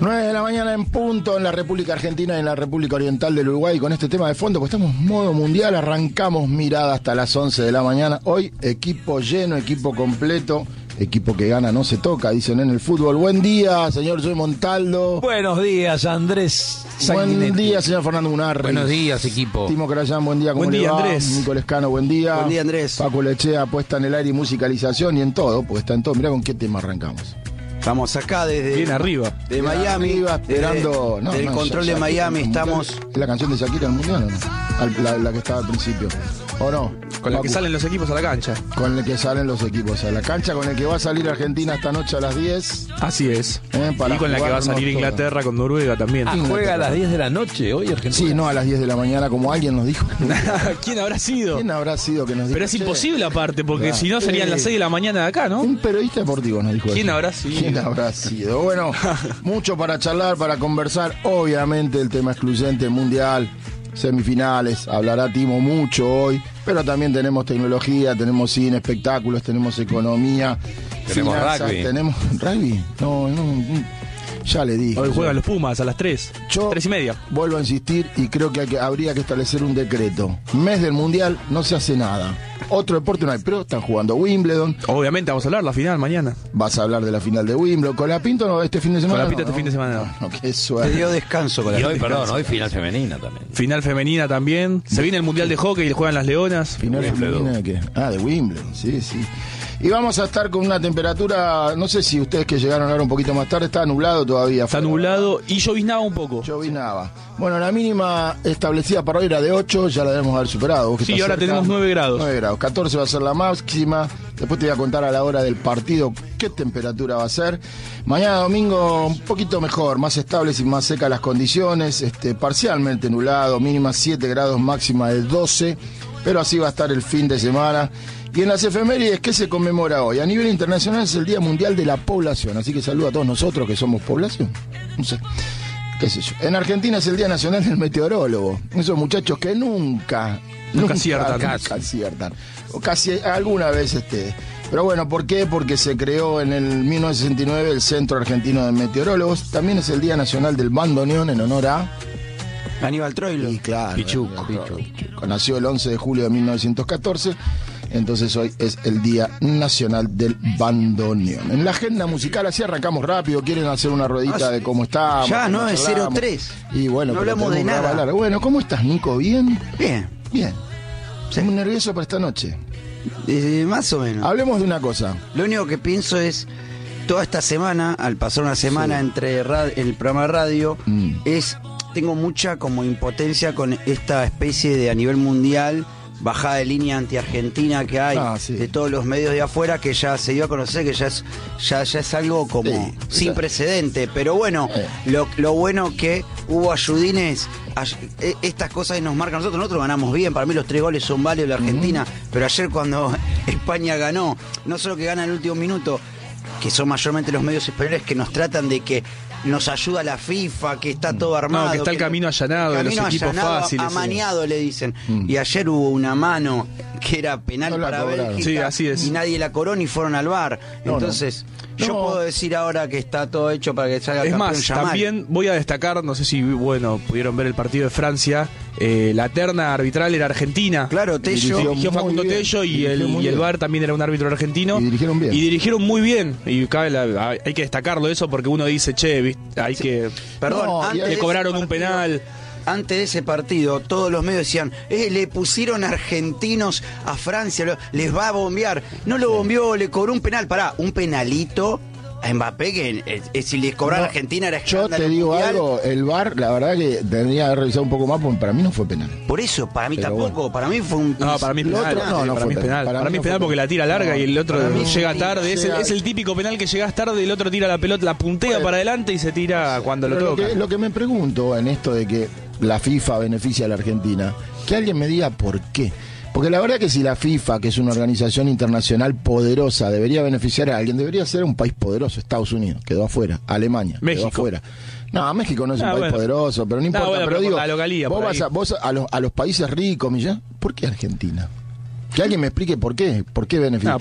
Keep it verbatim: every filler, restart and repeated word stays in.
nueve de la mañana en punto en la República Argentina y en la República Oriental del Uruguay con este tema de fondo, pues estamos en modo mundial, arrancamos mirada hasta las once de la mañana. Hoy equipo lleno, equipo completo, equipo que gana no se toca, dicen en el fútbol. Buen día, señor Joey Montaldo. Buenos días, Andrés Buen Sanguinetti. día, señor Fernando Munarri. Buenos días, equipo. Timo Crayán, buen día, ¿cómo Buen le día, va? Andrés. Nicolás Cano, buen día. Buen día, Andrés. Paco Lechea, puesta en el aire y musicalización y en todo, pues está en todo. Mirá con qué tema arrancamos. Estamos acá desde Bien arriba. de Bien Miami, arriba, esperando. desde- No, del no, control Sha- de Shakira Miami en el Mundial. estamos. ¿Es la canción de Shakira en el Mundial o no? Al- La, la que estaba al principio. ¿O no? Con la que Pacu. salen los equipos a la cancha. Con el que salen los equipos a la cancha, con el que va a salir Argentina esta noche a las diez. Así es. Eh, para y con la que va a salir jugarnos Inglaterra con Noruega también. Ah, juega a las diez de la noche hoy Argentina. Sí, no a las diez de la mañana, como alguien nos dijo. ¿Quién habrá sido? ¿Quién habrá sido que nos dijo? Pero es Che, imposible aparte, porque Claro. si no serían Sí. las seis de la mañana de acá, ¿no? Un periodista deportivo nos dijo ¿Quién eso. habrá sido? ¿Quién habrá sido? Bueno, mucho para charlar, para conversar. Obviamente el tema excluyente mundial, semifinales. Hablará Timo mucho hoy, pero también tenemos tecnología, tenemos cine, espectáculos, tenemos economía, Tenemos finanzas, rugby. tenemos rugby. No, no, no. Ya le dije. Hoy juegan los Pumas a las tres. Yo Tres y media. vuelvo a insistir y creo que, hay que habría que establecer un decreto. Mes del mundial no se hace nada. Otro deporte no hay, pero están jugando Wimbledon. Obviamente vamos a hablar la final mañana. Vas a hablar de la final de Wimbledon. ¿Con la Pinto no, este fin de semana? Con la Pinto No, este no. fin de semana no. No, qué Te suerte. dio descanso con la Y hoy, gente. perdón, hoy final femenina también. Final femenina también. Se viene el Mundial de Hockey y juegan las Leonas. Final femenina de qué? Ah, de Wimbledon, sí, sí. Y vamos a estar con una temperatura, no sé si ustedes que llegaron ahora un poquito más tarde, está nublado todavía. Está afuera. nublado y lloviznaba un poco. Llovinaba. Bueno, la mínima establecida para hoy era de ocho, ya la debemos haber superado. Vos que Sí, estás ahora cerca. tenemos nueve grados. nueve grados. catorce va a ser la máxima. Después te voy a contar a la hora del partido qué temperatura va a ser. Mañana domingo un poquito mejor, más estables y más secas las condiciones. Este, parcialmente nublado, mínima siete grados, máxima de doce. Pero así va a estar el fin de semana. Y en las efemérides, ¿qué se conmemora hoy? A nivel internacional es el Día Mundial de la Población. Así que saludo a todos nosotros que somos población. No sé. ¿Qué sé yo? En Argentina es el Día Nacional del Meteorólogo. Esos muchachos que nunca, Nunca aciertan. nunca aciertan. O casi alguna vez este. Pero bueno, ¿por qué? Porque se creó en el mil novecientos sesenta y nueve el Centro Argentino de Meteorólogos. También es el Día Nacional del Bandoneón en honor a... Aníbal Troilo. Y claro, Pichuco. eh, Pichuco. Nació el once de julio de mil novecientos catorce. Entonces hoy es el Día Nacional del Bandoneón. En la agenda musical, así arrancamos rápido. ¿Quieren hacer una ruedita Ah, de cómo estamos? ya, cómo nueve cero charlamos? tres. Y bueno, No pero hablamos de tenemos que nada. hablar. Bueno, ¿cómo estás, Nico? ¿Bien? Bien. Bien. Sí. Muy nervioso para esta noche. Eh, más o menos. Hablemos de una cosa. Lo único que pienso es, toda esta semana, al pasar una semana Sí. entre ra- el programa de radio, Mm. es tengo mucha como impotencia con esta especie de a nivel mundial bajada de línea anti-argentina que hay Ah, sí. de todos los medios de afuera, que ya se dio a conocer que ya es ya, ya es algo como Sí, sin ya. precedente. Pero bueno, Eh. lo, lo bueno que hubo ayudines, ay- e- estas cosas nos marcan a nosotros. Nosotros ganamos bien, para mí los tres goles son válidos de la Argentina, pero ayer cuando España ganó, no solo que gana en el último minuto, que son mayormente los medios españoles que nos tratan de que nos ayuda la FIFA, que está todo armado. No, que está el camino allanado de los camino equipos allanado, fáciles, sí. amañado, le dicen. Y ayer hubo una mano que era penal No la para cobraron. Bélgica. Sí, así es. Y nadie la cobró ni fueron al bar. No, Entonces, no. yo No. puedo decir ahora que está todo hecho para que salga Es campeón más, Yamal. también voy a destacar, no sé si bueno pudieron ver el partido de Francia, eh, la terna arbitral era argentina. Claro, Tello. Dirigió Dirigió muy Facundo bien, Tello y dirigió el, muy y el bien. V A R también era un árbitro argentino. Y dirigieron bien. Y dirigieron muy bien. Y cabe la- hay que destacarlo eso porque uno dice, che, viste, hay que... Perdón, No, antes y de le ese cobraron un partido- penal. Antes de ese partido, todos los medios decían, eh, le pusieron argentinos a Francia, lo- les va a bombear. No lo bombeó, le cobró un penal. Pará, un penalito a Mbappé, que eh, eh, si les cobrara No, a Argentina era Yo escándalo te digo mundial. algo, el V A R, la verdad que tendría que revisar un poco más, porque para mí no fue penal. Por eso, para mí Pero tampoco, bueno. para mí fue un... No, para mí es Lo penal. otro no, no para fue mí es penal. penal. Para Para, mí mí no es penal fue porque la tira larga penal. y el otro para mí llega sí, tarde. Es el, llega- es el típico penal que llegas tarde, el otro tira la pelota, la puntea Bueno. para adelante y se tira cuando lo Pero lo, toca. que, lo que me pregunto en esto de que la FIFA beneficia a la Argentina, que alguien me diga por qué. Porque la verdad que si la FIFA, que es una organización internacional poderosa, debería beneficiar a alguien, debería ser un país poderoso. Estados Unidos, quedó afuera. Alemania, México. quedó afuera. No, México no es un Ah, país bueno. poderoso, pero no importa. bueno, pero, pero por digo, la localía, vos por vas, ahí. a, vos a, los, a los países ricos, Millán, ¿por qué Argentina? Que alguien me explique por qué, por qué beneficia. Ah,